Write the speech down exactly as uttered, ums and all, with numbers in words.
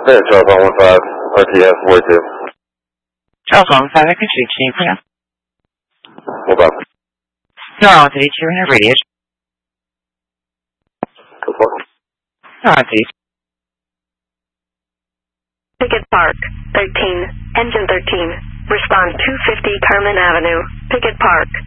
Okay, Charles one five, R T S forty-two. Charles one five, I can shoot you, yeah. Hold on. Normal thirty-two in a radius. Go for it. Normal thirty-two. Pickett Park, thirteen, engine thirteen. Respond two fifty Carmen Avenue, Pickett Park.